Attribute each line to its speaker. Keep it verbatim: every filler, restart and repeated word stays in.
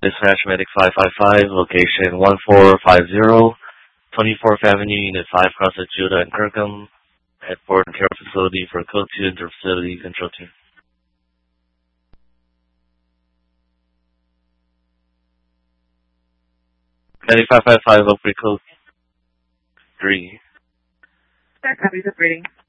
Speaker 1: Dispatch Medic five five five, location one four five zero, twenty-fourth Avenue, Unit five, Cross at Judah and Kirkham, at Port and Care Facility for Code two Inter-Facility Control Team. Medic five five five, Oak Creek Code three.
Speaker 2: Sir, copy the reading.